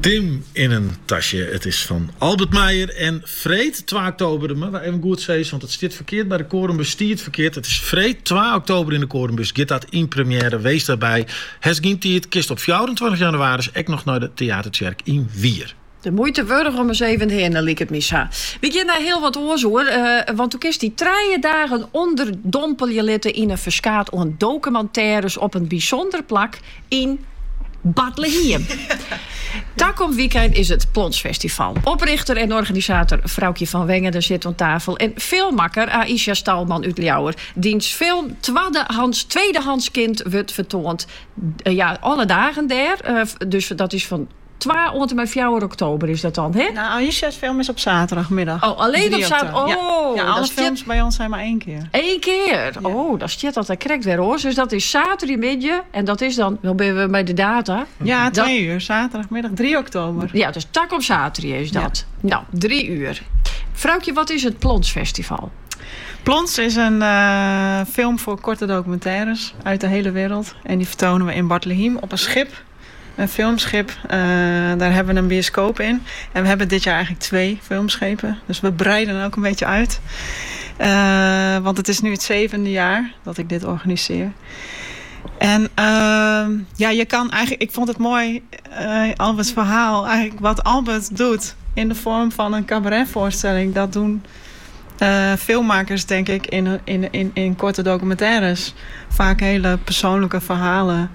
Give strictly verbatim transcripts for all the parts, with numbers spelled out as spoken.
Dim in een tasje. Het is van Albert Meijer en Freed. twee oktober, maar even goed zeggen, want het stiert verkeerd bij de Korenbus. Stiert verkeerd. Het is Freed, twee oktober in de Korenbus. Get dat in première. Wees daarbij. Hes ging het kist op vierentwintig januari. Ik nog naar de theatertwerk in Wier. De moeite waardig om eens even heen, dan liep het misa. We gaan daar heel wat oors hoor. Uh, want toen kist die drie dagen onderdompel je litten in een verskaat aan documentaires op een bijzonder plak in Bethlehem. Takom weekend is het Plonsfestival. Oprichter en organisator Vrouwtje van Wengen, daar zit aan tafel. En filmmaker Aisha Stalman uit Ljouwer. Diens film tweedehands, tweedehands kind wordt vertoond. Uh, ja, alle dagen daar. Uh, dus dat is van twee tot en vier oktober is dat dan, hè? Nou, Aisha's film is op zaterdagmiddag. Oh, alleen op zaterdag? Oh, ja, ja, alle dat films je... bij ons zijn maar één keer. Eén keer? Ja. Oh, dat is dat correct weer, hoor. Dus dat is zaterdagmiddag. En dat is dan, dan ben we bij de data. Ja, twee dat... uur. Zaterdagmiddag, drie oktober. Ja, dus tak op zaterdag is dat. Ja. Nou, drie uur. Vrouwtje, wat is het Plonsfestival? Plons is een uh, film voor korte documentaires uit de hele wereld. En die vertonen we in Bethlehem op een schip. Een filmschip, uh, daar hebben we een bioscoop in. En we hebben dit jaar eigenlijk twee filmschepen. Dus we breiden ook een beetje uit. Uh, want het is nu het zevende jaar dat ik dit organiseer. En uh, ja, je kan eigenlijk... Ik vond het mooi, uh, Albert's verhaal. Eigenlijk wat Albert doet in de vorm van een cabaretvoorstelling. Dat doen uh, filmmakers, denk ik, in, in, in, in korte documentaires. Vaak hele persoonlijke verhalen.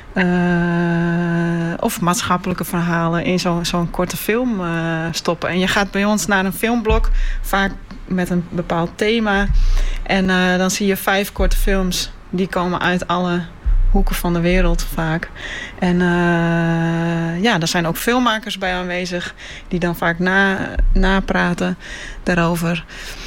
Uh, of maatschappelijke verhalen in zo'n zo'n korte film uh, stoppen. En je gaat bij ons naar een filmblok, vaak met een bepaald thema. En uh, dan zie je vijf korte films. Die komen uit alle hoeken van de wereld vaak. En uh, ja, er zijn ook filmmakers bij aanwezig die dan vaak na, napraten daarover.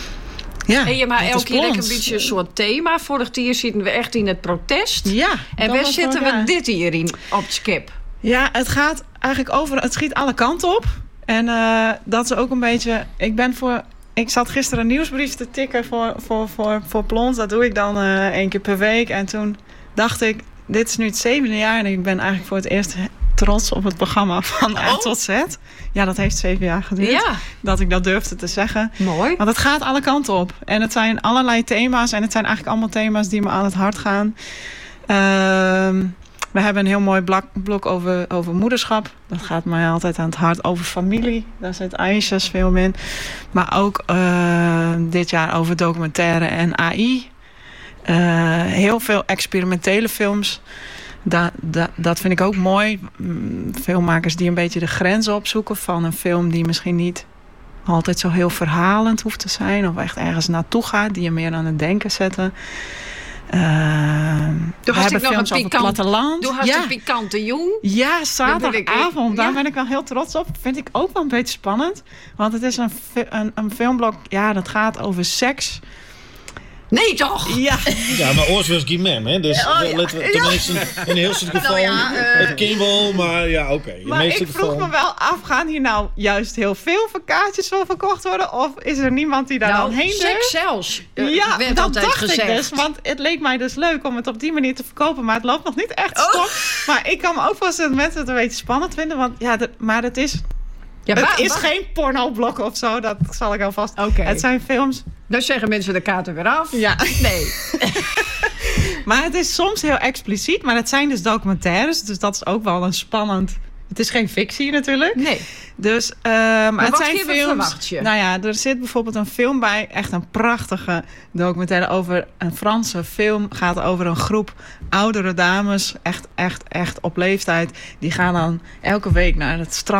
Ja, en je maar elke keer een beetje een soort thema. Vorig jaar zitten we echt in het protest. Ja. En waar zitten we dit hier in op het schip? Ja, het gaat eigenlijk over... Het schiet alle kanten op. En uh, dat is ook een beetje... Ik ben voor... Ik zat gisteren een nieuwsbrief te tikken voor, voor, voor, voor Plons. Dat doe ik dan uh, één keer per week. En toen dacht ik... Dit is nu het zevende jaar. En ik ben eigenlijk voor het eerst trots op het programma van A tot Z. Ja, dat heeft zeven jaar geduurd. Ja. Dat ik dat durfde te zeggen. Mooi. Want het gaat alle kanten op. En het zijn allerlei thema's. En het zijn eigenlijk allemaal thema's die me aan het hart gaan. Uh, we hebben een heel mooi blok, blok over, over moederschap. Dat gaat mij altijd aan het hart. Over familie. Daar zit Aisha's film in. Maar ook uh, dit jaar over documentaire en A I. Uh, heel veel experimentele films. Da, da, dat vind ik ook mooi. Filmmakers die een beetje de grens opzoeken van een film die misschien niet altijd zo heel verhalend hoeft te zijn. Of echt ergens naartoe gaat. Die je meer aan het denken zetten. Uh, we hebben films over het platteland. Doe had ja. een pikante jong. Ja, zaterdagavond. Ik, daar ja. ben ik wel heel trots op. Vind ik ook wel een beetje spannend. Want het is een, een, een filmblok. Ja, dat gaat over seks. Nee, toch? Ja. Ja, maar oors was geen mem, hè? Dus oh, ja. laten we tenminste ja. in heel veel geval nou ja, uh, het kan wel, maar ja, oké. Okay. Maar ik vroeg geval... me wel af, gaan hier nou juist heel veel kaartjes voor verkocht worden? Of is er niemand die daar nou, dan heen seks durft? zelfs. Uh, ja, werd dat altijd dacht gezegd. ik dus. Want het leek mij dus leuk om het op die manier te verkopen. Maar het loopt nog niet echt stok. Oh. Maar ik kan me ook voorstellen dat mensen het een beetje spannend vinden. Want ja, de, maar het is... Ja, het is geen pornoblok of zo, dat zal ik alvast. Okay. Het zijn films. Dan zeggen mensen de kaarten weer af. Ja. Nee. Maar het is soms heel expliciet, maar het zijn dus documentaires. Dus dat is ook wel een spannend... Het is geen fictie natuurlijk. Nee. Dus, uh, maar, maar het zijn films. Verwacht je? Nou ja, er zit bijvoorbeeld een film bij. Echt een prachtige documentaire over een Franse film. Gaat over een groep oudere dames. Echt, echt, echt op leeftijd. Die gaan dan elke week naar het strand.